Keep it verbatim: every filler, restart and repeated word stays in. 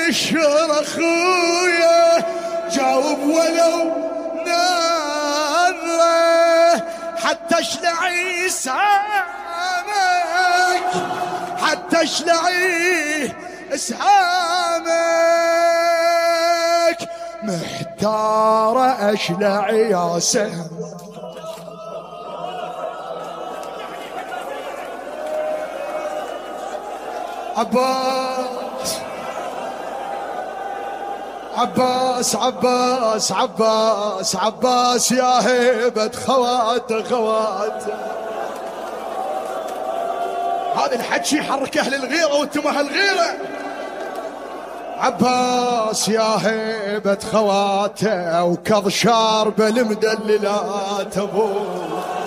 الشر اخويا جاوب ولو نظرة حتى اشلعي سهامك حتى اشلعي اسهامك محتارة اشلعي يا سهم عباس عباس عباس عباس عباس يا هيبة خواته خواته. هذا الحكي يحرك اهل الغيرة وانتم اهل الغيرة. عباس يا هيبة خواته وكظ شاربه المدللات ابوه